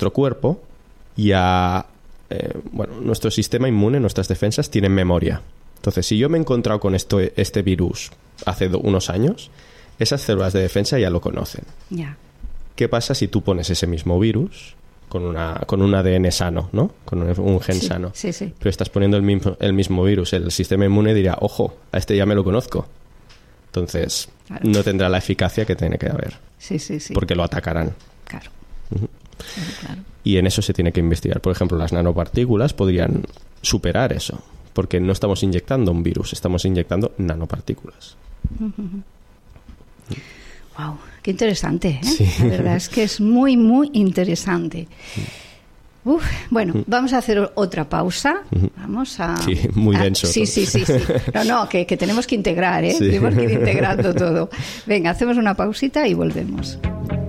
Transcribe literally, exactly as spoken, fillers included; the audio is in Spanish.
nuestro cuerpo ya... Eh, bueno, nuestro sistema inmune, nuestras defensas tienen memoria. Entonces, si yo me he encontrado con esto, este virus hace do, unos años, esas células de defensa ya lo conocen. Yeah. ¿Qué pasa si tú pones ese mismo virus con, una, con un A D N sano, ¿no? Con un, un gen sí, sano? Sí, sí. Pero estás poniendo el mismo, el mismo virus. El sistema inmune dirá, ojo, a este ya me lo conozco. Entonces, claro, no tendrá la eficacia que tiene que haber. Sí, sí, sí. Porque lo atacarán. Claro. Uh-huh. Claro, claro. Y en eso se tiene que investigar. Por ejemplo, las nanopartículas podrían superar eso, porque no estamos inyectando un virus, estamos inyectando nanopartículas. Wow, qué interesante, ¿eh? Sí. La verdad es que es muy, muy interesante. Uf, bueno, vamos a hacer otra pausa. Vamos a... Sí, muy denso. A, sí, sí, sí, sí. No, no, que, que tenemos que integrar, ¿eh? Sí. Tenemos que ir integrando todo. Venga, hacemos una pausita y volvemos.